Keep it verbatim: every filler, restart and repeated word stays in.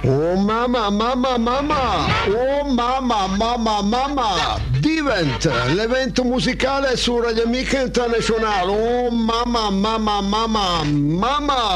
Oh mamma, mamma, mamma! Oh mamma, mamma, mamma! Divent, l'evento musicale su Radio Amica Internazionale. Oh mamma, mamma, mamma, mamma!